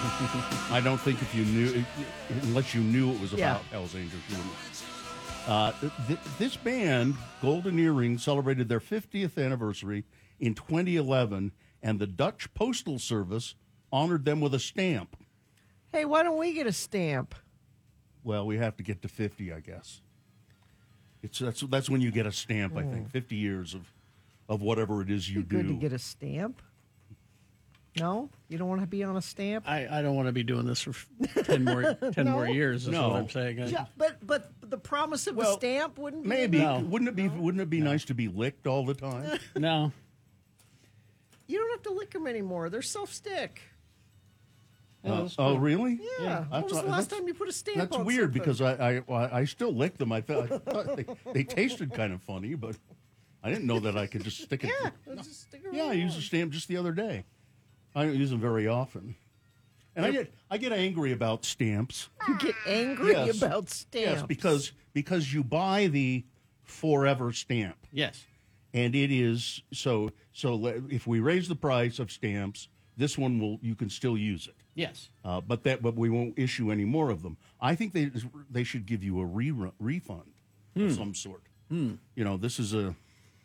I don't think if you knew, unless you knew it was about Hell's Angels, you wouldn't. This band, Golden Earring, celebrated their 50th anniversary in 2011, and the Dutch Postal Service honored them with a stamp. Hey, why don't we get a stamp? Well, we have to get to 50, I guess. That's when you get a stamp, I think. 50 years of whatever it is you do. Good to get a stamp. No? You don't want to be on a stamp? I don't want to be doing this for 10 more years, is what I'm saying. Yeah, but the promise of a stamp wouldn't be maybe. enough. Wouldn't it be nice to be licked all the time? No. You don't have to lick them anymore. They're self-stick. Oh, really? Yeah. When was the last time you put a stamp on That's weird something? because I still lick them. I thought they tasted kind of funny, but I didn't know that I could just stick it. Just stick it Yeah, I used a stamp just the other day. I don't use them very often. And I get angry about stamps. You get angry Yes. about stamps? Yes, because you buy the forever stamp. Yes. And it is so if we raise the price of stamps, this one you can still use it. Yes. But we won't issue any more of them. I think they should give you a refund of some sort. You know, this is a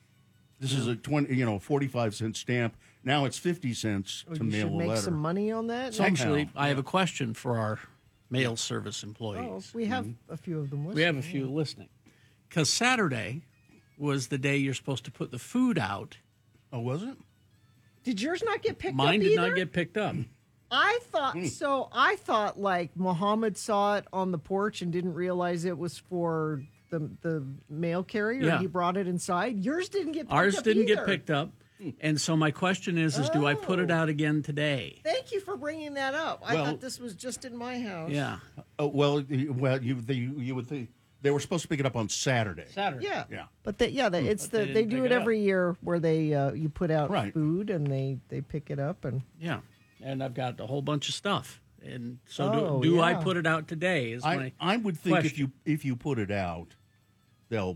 45-cent stamp. Now it's 50 cents to mail a letter. Make some money on that. Somehow. Actually, I have a question for our mail service employees. We have a few of them listening. We have a few listening. Because Saturday was the day you're supposed to put the food out. Oh, was it? Did yours not get picked up Mine did either? not get picked up. I thought so. I thought like Muhammad saw it on the porch and didn't realize it was for the mail carrier. Yeah. He brought it inside. Yours didn't get picked Ours up didn't either. get picked up. And so my question is do I put it out again today? Thank you for bringing that up. I thought this was just in my house. Yeah. Oh, well, you would think they were supposed to pick it up on Saturday. Yeah. Yeah. But they didn't do pick it it up. every year where they you put out Right. food and they pick it up and Yeah. And I've got a whole bunch of stuff. And so do I put it out today? I would think question. if you put it out, they'll,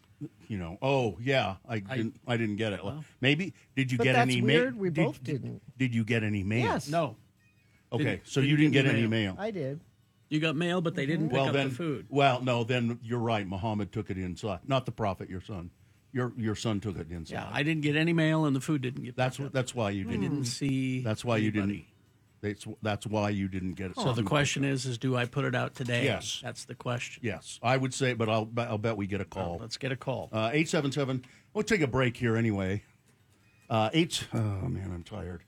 I didn't get it. Maybe did you But get that's any weird. mail? We both didn't. Did you get any mail? Yes. No. Okay, so you didn't get any mail. I did. You got mail, but they didn't pick up the food. Well, no, then you're right. Muhammad took it inside. Not the prophet, your son. Your son took it inside. Yeah, I didn't get any mail, and the food didn't get picked up. That's why you I didn't. didn't see That's why you anybody. didn't. That's why you didn't get it. So the question is do I put it out today? Yes. That's the question. Yes, I would say, but I'll bet we get a call. Let's get a call. 877. We'll take a break here anyway. Oh man, I'm tired.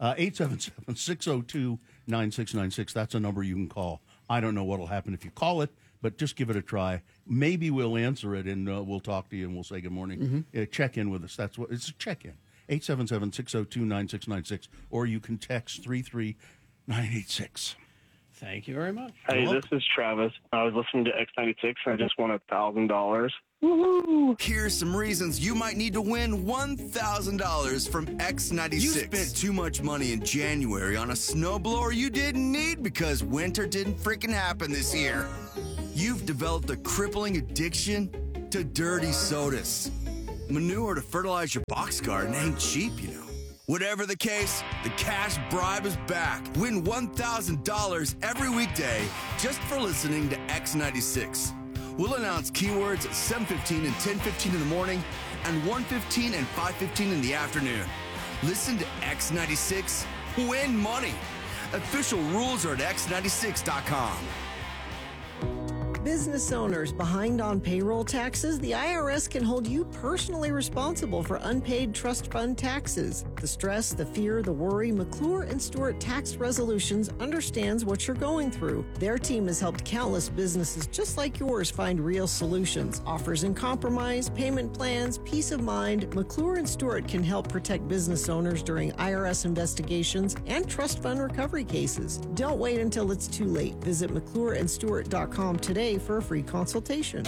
877-602-9696. That's a number you can call. I don't know what'll happen if you call it, but just give it a try. Maybe we'll answer it and we'll talk to you and we'll say good morning. Check in with us. That's what it's a check in. 877-602-9696, or you can text 33986. Thank you very much. Hey, this is Travis. I was listening to X96 and I just won $1,000. Woohoo! Here's some reasons you might need to win $1,000 from X96. You spent too much money in January on a snowblower you didn't need because winter didn't freaking happen this year. You've developed a crippling addiction to dirty sodas. Manure to fertilize your box garden ain't cheap, you know. Whatever the case, the cash bribe is back. Win $1,000 every weekday just for listening to X96. We'll announce keywords at 7:15 and 10:15 in the morning and 1:15 and 5:15 in the afternoon. Listen to X96, win money. Official rules are at x96.com. Business owners behind on payroll taxes, the IRS can hold you personally responsible for unpaid trust fund taxes. The stress, the fear, the worry, McClure and Stewart Tax Resolutions understands what you're going through. Their team has helped countless businesses just like yours find real solutions. Offers in compromise, payment plans, peace of mind, McClure and Stewart can help protect business owners during IRS investigations and trust fund recovery cases. Don't wait until it's too late. Visit McClureandStewart.com today for a free consultation.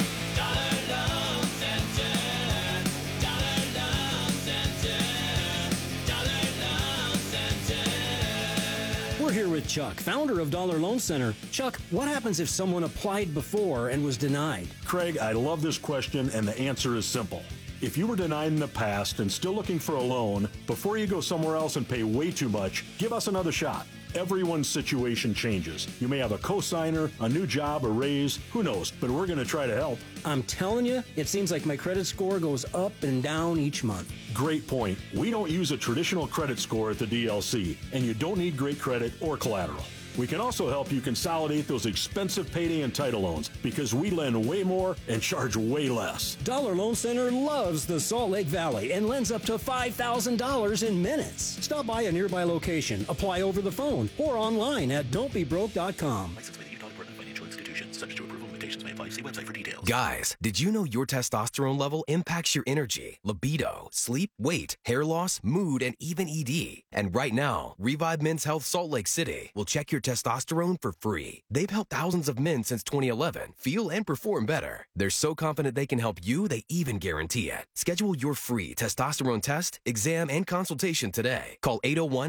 We're here with Chuck, founder of Dollar Loan Center. Chuck, what happens if someone applied before and was denied? Craig, I love this question, and the answer is simple. If you were denied in the past and still looking for a loan, before you go somewhere else and pay way too much, give us another shot. Everyone's situation changes. You may have a cosigner, a new job, a raise, who knows, but we're going to try to help. I'm telling you, it seems like my credit score goes up and down each month. Great point. We don't use a traditional credit score at the DLC, and you don't need great credit or collateral. We can also help you consolidate those expensive payday and title loans because we lend way more and charge way less. Dollar Loan Center loves the Salt Lake Valley and lends up to $5,000 in minutes. Stop by a nearby location, apply over the phone, or online at don'tbebroke.com. License by the Utah Department of Financial Institutions. Subject to approval, limitations may apply. See website for details. Guys, did you know your testosterone level impacts your energy, libido, sleep, weight, hair loss, mood, and even ED? And right now, Revive Men's Health Salt Lake City will check your testosterone for free. They've helped thousands of men since 2011 feel and perform better. They're so confident they can help you, they even guarantee it. Schedule your free testosterone test, exam, and consultation today. Call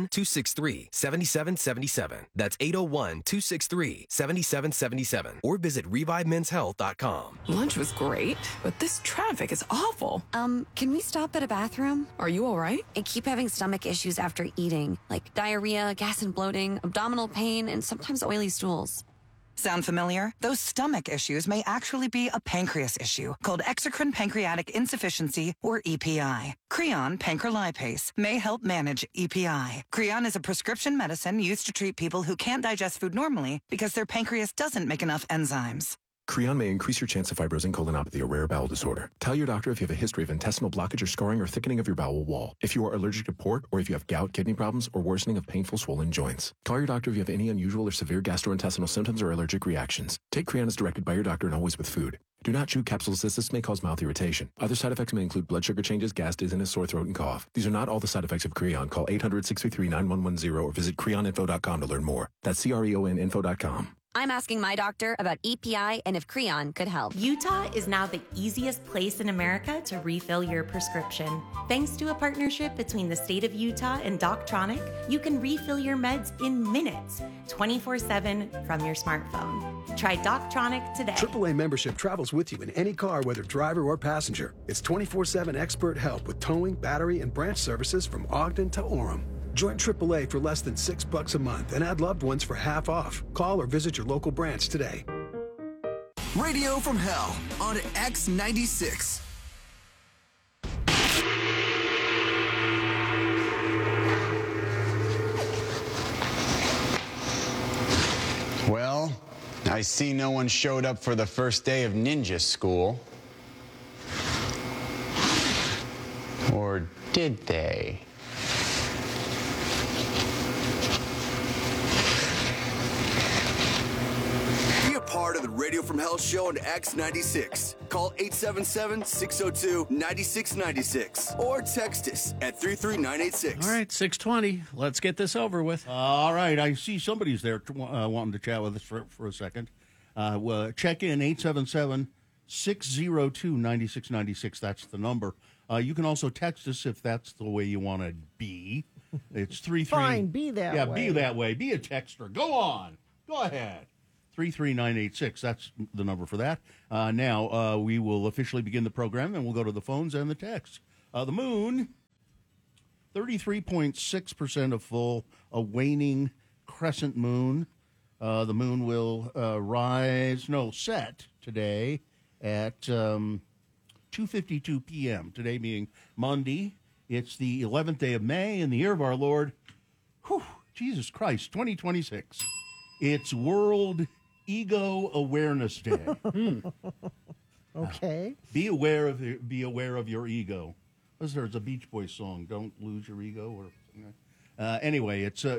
801-263-7777. That's 801-263-7777. Or visit ReviveMen'sHealth.com. Lunch was great, but this traffic is awful. Can we stop at a bathroom? Are you all right? I keep having stomach issues after eating, like diarrhea, gas and bloating, abdominal pain, and sometimes oily stools. Sound familiar? Those stomach issues may actually be a pancreas issue called exocrine pancreatic insufficiency, or EPI. Creon pancrelipase may help manage EPI. Creon is a prescription medicine used to treat people who can't digest food normally because their pancreas doesn't make enough enzymes. Creon may increase your chance of fibrosing colonopathy, a rare bowel disorder. Tell your doctor if you have a history of intestinal blockage or scarring or thickening of your bowel wall, if you are allergic to pork, or if you have gout, kidney problems, or worsening of painful swollen joints. Call your doctor if you have any unusual or severe gastrointestinal symptoms or allergic reactions. Take Creon as directed by your doctor and always with food. Do not chew capsules as this may cause mouth irritation. Other side effects may include blood sugar changes, gas, dizziness, sore throat, and cough. These are not all the side effects of Creon. Call 800-633-9110 or visit creoninfo.com to learn more. That's CREONinfo.com. I'm asking my doctor about EPI and if Creon could help. Utah is now the easiest place in America to refill your prescription. Thanks to a partnership between the state of Utah and Doctronic, you can refill your meds in minutes, 24/7 from your smartphone. Try Doctronic today. AAA membership travels with you in any car, whether driver or passenger. It's 24/7 expert help with towing, battery, and branch services from Ogden to Orem. Join AAA for less than $6 a month and add loved ones for half off. Call or visit your local branch today. Radio from Hell on X96. Well, I see no one showed up for the first day of ninja school. Or did they? Be a part of the Radio from Hell show on X96. Call 877-602-9696 or text us at 33986. All right, 620. Let's get this over with. All right, I see somebody's there wanting to chat with us for a second. Well, check in 877-602-9696. That's the number. You can also text us if that's the way you want to be. It's 33. Fine, be that way. Yeah, be that way. Be a texter. Go on. Go ahead. 33986. That's the number for that. Now, we will officially begin the program, and we'll go to the phones and the texts. The moon, 33.6% of full, a waning crescent moon. The moon will set today at 2:52 p.m., today being Monday. It's the 11th day of May in the year of our Lord, Jesus Christ, 2026. It's World Ego Awareness Day. Okay. Be aware of your ego. There's a Beach Boys song, "Don't Lose Your Ego," or something like that. Anyway, it's